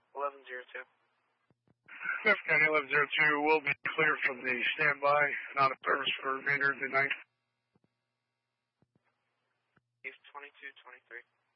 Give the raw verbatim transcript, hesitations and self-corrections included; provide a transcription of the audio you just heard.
eleven zero two. Fifth County eleven zero two will be clear from the standby, not a service for the remainder of the night. East twenty-two twenty-three.